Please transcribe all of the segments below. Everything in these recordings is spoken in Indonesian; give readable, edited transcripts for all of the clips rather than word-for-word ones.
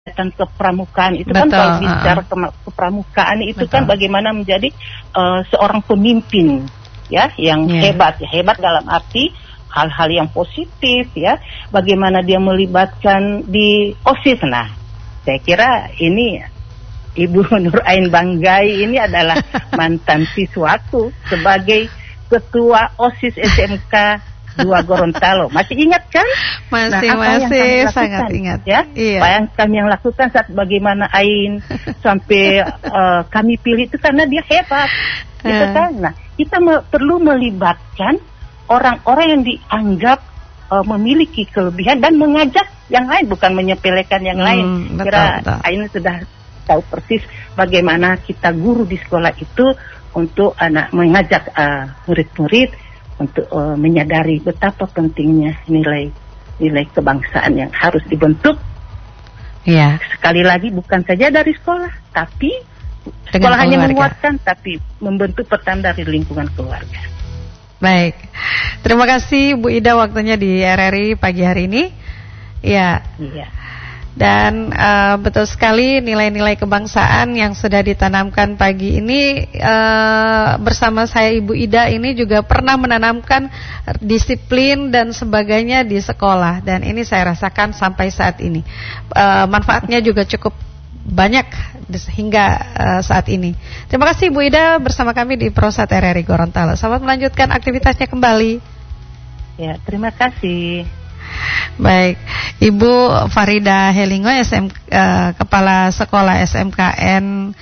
kegiatan kepramukaan itu kan, kalau bicara kepramukaan itu kan bagaimana menjadi seorang pemimpin ya yang hebat dalam arti hal-hal yang positif ya, bagaimana dia melibatkan di OSIS. Nah, saya kira ini Ibu Nur Ain Banggai ini adalah mantan siswaku sebagai ketua OSIS SMK 2 Gorontalo. Masih ingat kan? Masih sangat ingat ya. Iya. Yang kami yang lakukan saat bagaimana Ain sampai kami pilih itu karena dia hebat. Gitu kan? Nah, kita perlu melibatkan orang-orang yang dianggap memiliki kelebihan dan mengajak yang lain, bukan menyepelekan yang lain. Kira Ain sudah tahu persis bagaimana kita guru di sekolah itu untuk mengajak murid-murid untuk menyadari betapa pentingnya nilai kebangsaan yang harus dibentuk. Ya. Sekali lagi bukan saja dari sekolah, tapi sekolah hanya menguatkan, tapi membentuk pertanda dari lingkungan keluarga. Baik, terima kasih Bu Ida waktunya di RRI pagi hari ini. Ya. Iya. Dan betul sekali nilai-nilai kebangsaan yang sudah ditanamkan pagi ini, bersama saya Ibu Ida ini juga pernah menanamkan disiplin dan sebagainya di sekolah, dan ini saya rasakan sampai saat ini manfaatnya juga cukup banyak hingga saat ini. Terima kasih Bu Ida bersama kami di Prosat RRI Gorontalo. Selamat melanjutkan aktivitasnya kembali. Ya, terima kasih. Baik, Ibu Farida Helingo, Kepala Sekolah SMKN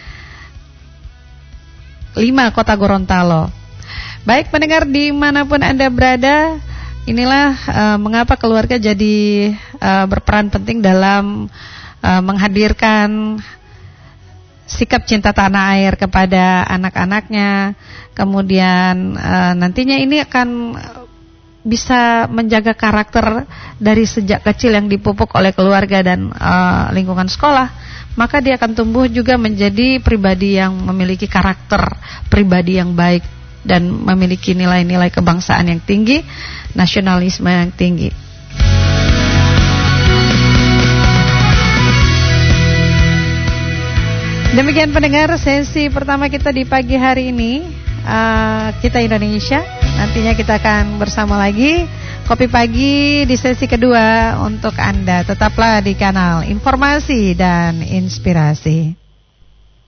5 Kota Gorontalo. Baik, pendengar dimanapun Anda berada, inilah mengapa keluarga jadi berperan penting dalam menghadirkan sikap cinta tanah air kepada anak-anaknya. Kemudian nantinya ini akan bisa menjaga karakter dari sejak kecil yang dipupuk oleh keluarga dan lingkungan sekolah, maka dia akan tumbuh juga menjadi pribadi yang memiliki karakter pribadi yang baik dan memiliki nilai-nilai kebangsaan yang tinggi, nasionalisme yang tinggi. Demikian pendengar sesi pertama kita di pagi hari ini. Kita Indonesia. Nantinya kita akan bersama lagi Kopi Pagi di sesi kedua untuk Anda. Tetaplah di kanal Informasi dan Inspirasi.